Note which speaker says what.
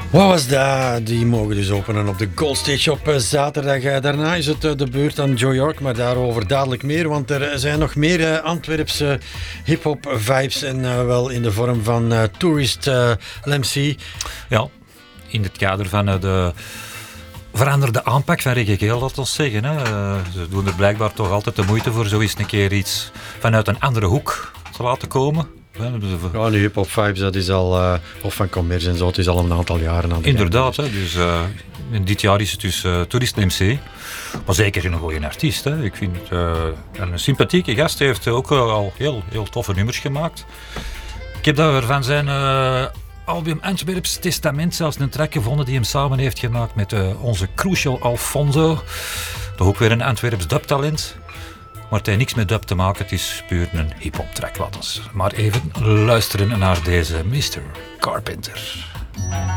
Speaker 1: Wat was dat? Die mogen dus openen op de Gold Stage op zaterdag. Daarna is het de beurt aan Joe York, maar daarover dadelijk meer. Want er zijn nog meer Antwerpse hip-hop vibes en wel in de vorm van Tourist LMC.
Speaker 2: Ja, in het kader van de veranderde aanpak van Reggae Geel, laat ons zeggen. Hè. Ze doen er blijkbaar toch altijd de moeite voor zo eens een keer iets vanuit een andere hoek te laten komen.
Speaker 1: Ja, die hip-hop vibes, dat is al, of van commerce en zo, het is al een aantal jaren aan de
Speaker 2: Inderdaad, hè, dus dit jaar is het dus Tourist MC. Maar zeker een goede artiest. Hè. Ik vind een sympathieke gast. Hij heeft ook al heel toffe nummers gemaakt. Ik heb daar van zijn album Antwerps Testament zelfs een track gevonden die hem samen heeft gemaakt met onze Crucial Alfonso. Toch ook weer een Antwerps dubtalent. Maar het heeft niks met dub te maken, het is puur een hip-hop track. Laten we maar even luisteren naar deze Mr. Carpenter.